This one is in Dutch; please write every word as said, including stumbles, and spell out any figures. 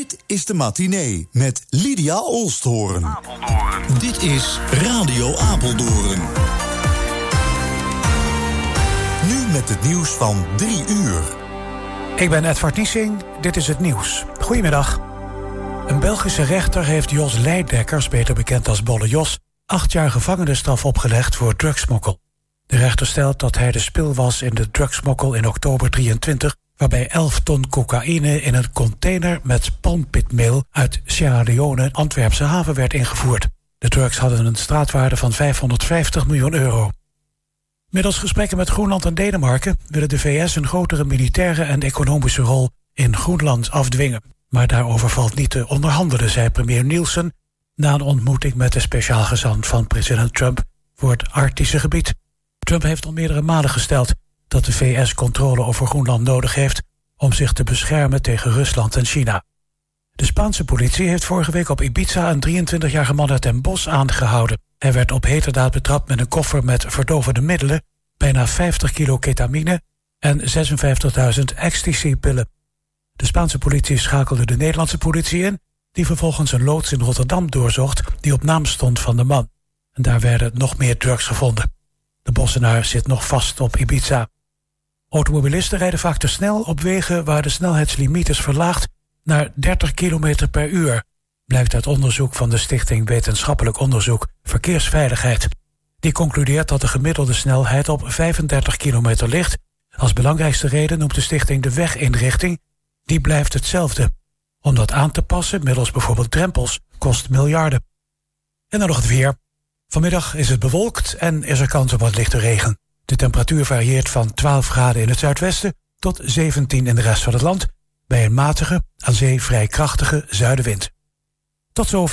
Dit is de matinee met Lydia Oosthoorn. Apeldoorn. Dit is Radio Apeldoorn. Nu met het nieuws van drie uur. Ik ben Edvard Niesing, dit is het nieuws. Goedemiddag. Een Belgische rechter heeft Jos Leidekkers, beter bekend als Bolle Jos, acht jaar gevangenisstraf opgelegd voor drugsmokkel. De rechter stelt dat hij de spil was in de drugsmokkel in oktober drieëntwintig... waarbij elf ton cocaïne in een container met palmpitmeel uit Sierra Leone, Antwerpse haven, werd ingevoerd. De drugs hadden een straatwaarde van vijfhonderdvijftig miljoen euro. Middels gesprekken met Groenland en Denemarken willen de V S een grotere militaire en economische rol in Groenland afdwingen. Maar daarover valt niet te onderhandelen, zei premier Nielsen na een ontmoeting met de speciaal gezant van president Trump voor het Arctische gebied. Trump heeft al meerdere malen gesteld dat de V S controle over Groenland nodig heeft om zich te beschermen tegen Rusland en China. De Spaanse politie heeft vorige week op Ibiza een drieëntwintigjarige man uit Den Bosch aangehouden. Hij werd op heterdaad betrapt met een koffer met verdovende middelen, bijna vijftig kilo ketamine en zesenvijftigduizend ecstasy-pillen. De Spaanse politie schakelde de Nederlandse politie in, die vervolgens een loods in Rotterdam doorzocht die op naam stond van de man. En daar werden nog meer drugs gevonden. De Bossenaar zit nog vast op Ibiza. Automobilisten rijden vaak te snel op wegen waar de snelheidslimiet is verlaagd naar dertig kilometer per uur, blijkt uit onderzoek van de Stichting Wetenschappelijk Onderzoek Verkeersveiligheid. Die concludeert dat de gemiddelde snelheid op vijfendertig kilometer ligt. Als belangrijkste reden noemt de stichting de weginrichting. Die blijft hetzelfde. Om dat aan te passen, middels bijvoorbeeld drempels, kost miljarden. En dan nog het weer. Vanmiddag is het bewolkt en is er kans op wat lichte regen. De temperatuur varieert van twaalf graden in het zuidwesten tot zeventien in de rest van het land, bij een matige, aan zee vrij krachtige zuidenwind. Tot zover.